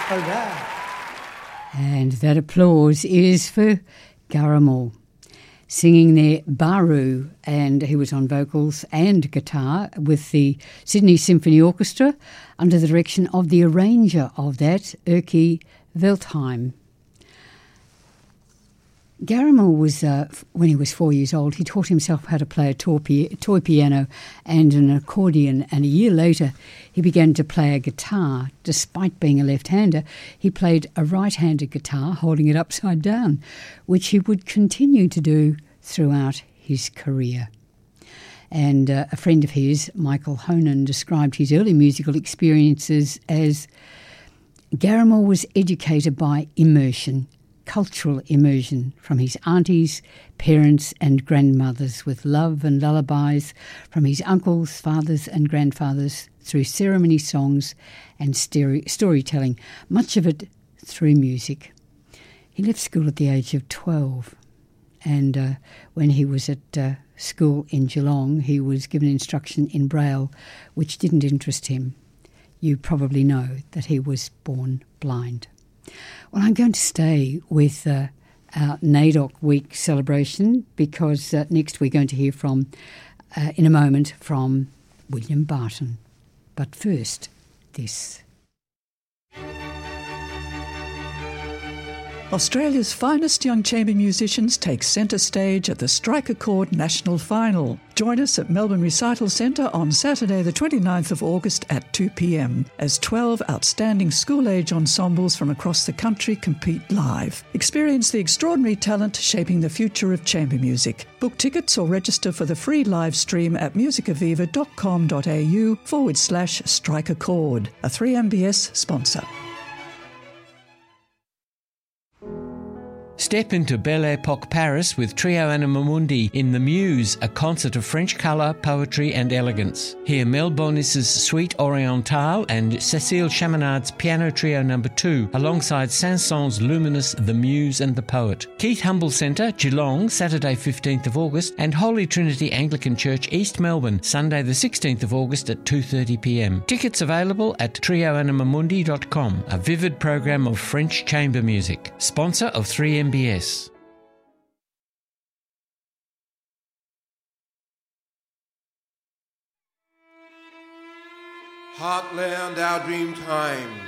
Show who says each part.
Speaker 1: And that applause is for Garamol, singing their Baru, and he was on vocals and guitar with the Sydney Symphony Orchestra under the direction of the arranger of that, Erky Veltheim. Garamol was, when he was 4 years old, he taught himself how to play a toy piano and an accordion, and a year later he began to play a guitar. Despite being a left-hander, he played a right-handed guitar, holding it upside down, which he would continue to do throughout his career. And a friend of his, Michael Honan, described his early musical experiences as Garamol was educated by immersion, cultural immersion from his aunties, parents and grandmothers, with love and lullabies from his uncles, fathers and grandfathers, through ceremony songs and storytelling, much of it through music. He left school at the age of 12, and when he was at school in Geelong, he was given instruction in Braille, which didn't interest him. You probably know that he was born blind. Well, I'm going to stay with our NAIDOC Week celebration because next we're going to hear from, in a moment, from William Barton. But first, this.
Speaker 2: Australia's finest young chamber musicians take centre stage at the Strike a Chord National Final. Join us at Melbourne Recital Centre on Saturday the 29th of August at 2 p.m. as 12 outstanding school-age ensembles from across the country compete live. Experience the extraordinary talent shaping the future of chamber music. Book tickets or register for the free live stream at musicaviva.com.au/Strike a Chord, a 3MBS sponsor.
Speaker 3: Step into Belle Époque Paris with Trio Anima Mundi in The Muse, a concert of French colour, poetry and elegance. Hear Mel Bonis's Suite Orientale and Cécile Chaminad's Piano Trio No. 2, alongside Saint-Saëns' luminous The Muse and the Poet. Keith Humble Centre, Geelong, Saturday 15th of August, and Holy Trinity Anglican Church, East Melbourne, Sunday the 16th of August at 2:30 p.m. Tickets available at trioanimamundi.com, a vivid program of French chamber music. Sponsor of 3MBS.
Speaker 4: Heartland, our dream time.